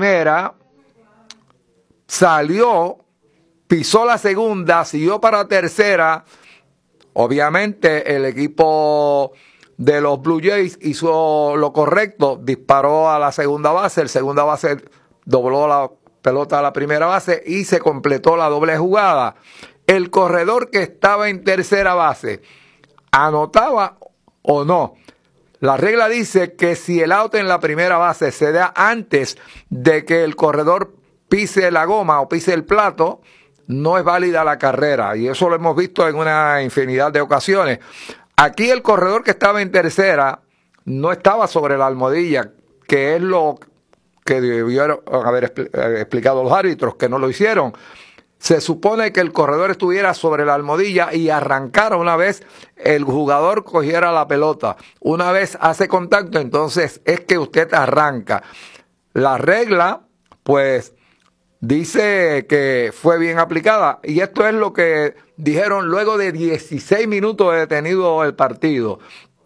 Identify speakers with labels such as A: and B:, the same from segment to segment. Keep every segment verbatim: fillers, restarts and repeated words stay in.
A: primera, salió, pisó la segunda, siguió para tercera. Obviamente el equipo de los Blue Jays hizo lo correcto, disparó a la segunda base, el segunda base dobló la pelota a la primera base y se completó la doble jugada. El corredor que estaba en tercera base, ¿anotaba o no? La regla dice que si el out en la primera base se da antes de que el corredor pise la goma o pise el plato, no es válida la carrera, y eso lo hemos visto en una infinidad de ocasiones. Aquí el corredor que estaba en tercera no estaba sobre la almohadilla, que es lo que debieron haber explicado los árbitros, que no lo hicieron. Se supone que el corredor estuviera sobre la almohadilla y arrancara una vez el jugador cogiera la pelota. Una vez hace contacto, entonces es que usted arranca. La regla, pues, dice que fue bien aplicada, y esto es lo que dijeron luego de dieciséis minutos de detenido el partido.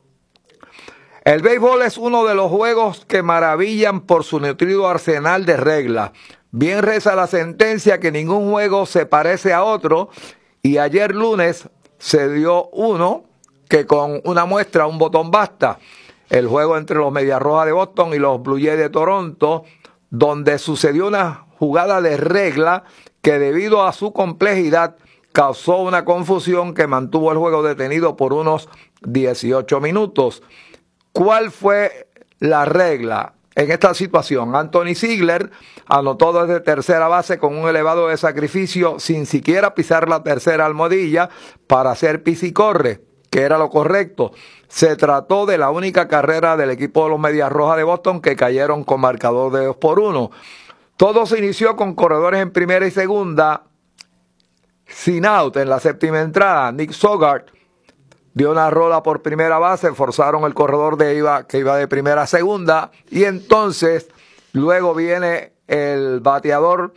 A: El béisbol es uno de los juegos que maravillan por su nutrido arsenal de reglas. Bien reza la sentencia que ningún juego se parece a otro, y ayer lunes se dio uno que con una muestra, un botón basta. El juego entre los Medias Rojas de Boston y los Blue Jays de Toronto, donde sucedió una jugada de regla que debido a su complejidad causó una confusión que mantuvo el juego detenido por unos dieciocho minutos. ¿Cuál fue la regla en esta situación? Anthony Ziegler anotó desde tercera base con un elevado de sacrificio sin siquiera pisar la tercera almohadilla para hacer pis y corre, que era lo correcto. Se trató de la única carrera del equipo de los Medias Rojas de Boston que cayeron con marcador de dos por uno. Todo se inició con corredores en primera y segunda, sin out en la séptima entrada. Nick Sogard dio una rola por primera base, forzaron el corredor de iba, que iba de primera a segunda, y entonces luego viene el bateador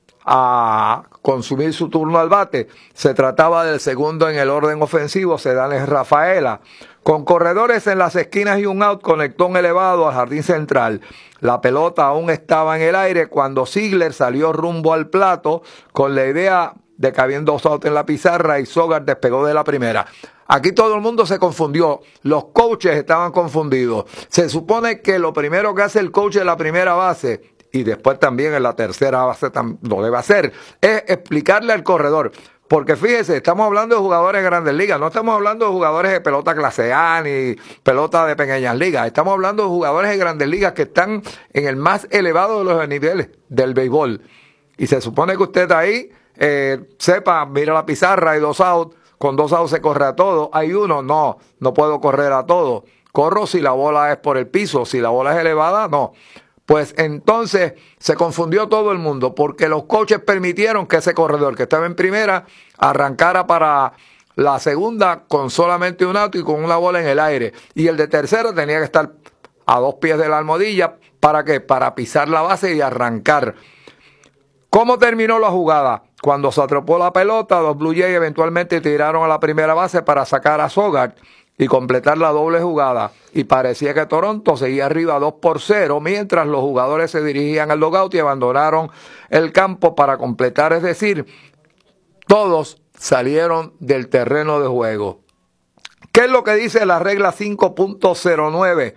A: a consumir su turno al bate. Se trataba del segundo en el orden ofensivo, Cedánez Rafaela. Con corredores en las esquinas y un out, conectó un elevado al jardín central. La pelota aún estaba en el aire cuando Ziegler salió rumbo al plato con la idea de que habían dos outs en la pizarra y Sogard despegó de la primera. Aquí todo el mundo se confundió, los coaches estaban confundidos. Se supone que lo primero que hace el coach en la primera base, y después también en la tercera base lo debe hacer, es explicarle al corredor. Porque fíjese, estamos hablando de jugadores de grandes ligas, no estamos hablando de jugadores de pelota clase A ni pelota de pequeñas ligas, estamos hablando de jugadores de grandes ligas que están en el más elevado de los niveles del béisbol. Y se supone que usted ahí eh, sepa, mira la pizarra, hay dos outs, con dos outs se corre a todo, hay uno, no, no puedo correr a todo, corro si la bola es por el piso, si la bola es elevada, no. Pues entonces se confundió todo el mundo porque los coaches permitieron que ese corredor que estaba en primera arrancara para la segunda con solamente un out y con una bola en el aire. Y el de tercera tenía que estar a dos pies de la almohadilla. ¿Para qué? Para pisar la base y arrancar. ¿Cómo terminó la jugada? Cuando se atrapó la pelota, los Blue Jays eventualmente tiraron a la primera base para sacar a Sogard y completar la doble jugada, y parecía que Toronto seguía arriba dos por cero, mientras los jugadores se dirigían al dugout y abandonaron el campo para completar, es decir, todos salieron del terreno de juego. ¿Qué es lo que dice la regla cinco punto cero nueve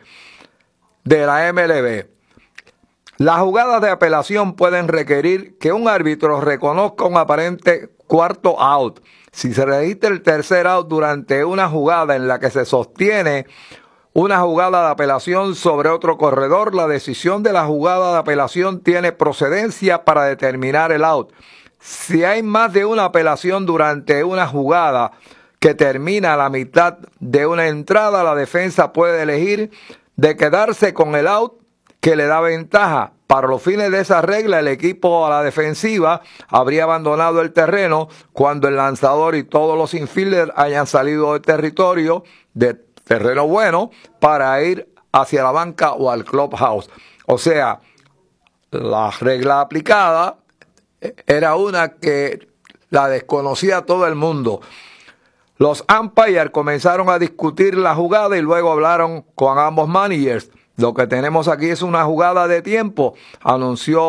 A: de la M L B? Las jugadas de apelación pueden requerir que un árbitro reconozca un aparente cuarto out. Si se registra el tercer out durante una jugada en la que se sostiene una jugada de apelación sobre otro corredor, la decisión de la jugada de apelación tiene procedencia para determinar el out. Si hay más de una apelación durante una jugada que termina a la mitad de una entrada, la defensa puede elegir de quedarse con el out que le da ventaja. Para los fines de esa regla, el equipo a la defensiva habría abandonado el terreno cuando el lanzador y todos los infielders hayan salido del territorio, de terreno bueno, para ir hacia la banca o al clubhouse. O sea, la regla aplicada era una que la desconocía todo el mundo. Los umpires comenzaron a discutir la jugada y luego hablaron con ambos managers. Lo que tenemos aquí es una jugada de tiempo, anunció